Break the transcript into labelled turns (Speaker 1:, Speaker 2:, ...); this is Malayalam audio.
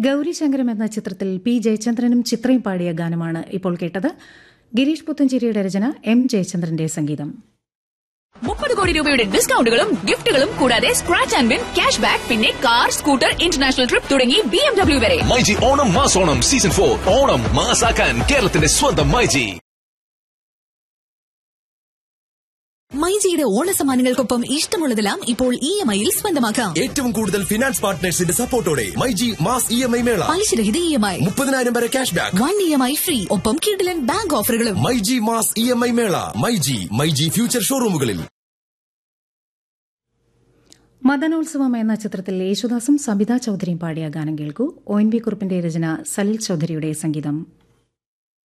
Speaker 1: ഗൌരിശങ്കരം എന്ന ചിത്രത്തിൽ പി ജയചന്ദ്രനും ചിത്രയും പാടിയ ഗാനമാണ് ഇപ്പോൾ കേട്ടത്. ഗിരീഷ് പുത്തഞ്ചേരിയുടെ രചന, എം ജയചന്ദ്രന്റെ സംഗീതം.
Speaker 2: 30 കോടി രൂപയുടെ ഡിസ്കൗണ്ടുകളും ഗിഫ്റ്റുകളും കൂടാതെ scratch and win, cash back, പിന്നെ കാർ, സ്കൂട്ടർ, ഇന്റർനാഷണൽ ട്രിപ്പ് തുടങ്ങി BMW വരെ.
Speaker 3: മൈജി ഓണം മാസോണം സീസൺ 4 ഓണം മാസാക്കാൻ കേരളത്തിന്റെ സ്വന്തം മൈജി.
Speaker 2: മൈജിയുടെ ഓണസമ്മാനങ്ങൾക്കൊപ്പം ഇഷ്ടമുള്ളതെല്ലാം ഇപ്പോൾ EMI-യിൽ സ്വന്തമാക്കാം.
Speaker 4: ഏറ്റവും കൂടുതൽ ഫിനാൻസ് പാർട്ട്നേഴ്സിന്റെ സപ്പോർട്ടോടെ മൈജി മാസ് EMI മേള.
Speaker 2: പലിശരഹിത EMI,
Speaker 4: 30,000 വരെ ക്യാഷ് ബാക്ക്,
Speaker 2: 1 EMI ഫ്രീ, ഒപ്പം കിടിലൻ ബാങ്ക് ഓഫറുകളും.
Speaker 4: മൈജി മാസ് EMI മേള. മൈജി ഫ്യൂച്ചർ ഷോറൂമുകളിൽ.
Speaker 1: മദനോത്സവം എന്ന ചിത്രത്തിൽ യേശുദാസും സബിത ചൌധരിയും പാടിയ ഗാനം കേൾക്കൂ. ONV കുറുപ്പിന്റെ രചന, സലിൽ ചൌധരിയുടെ സംഗീതം.